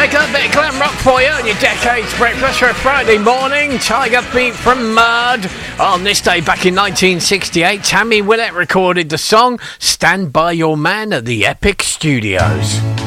Tiger, bit of glam rock for you on your Decades Breakfast for a Friday morning. Tiger Beat from Mud. On this day back in 1968, Tammy Wynette recorded the song Stand By Your Man at the Epic Studios.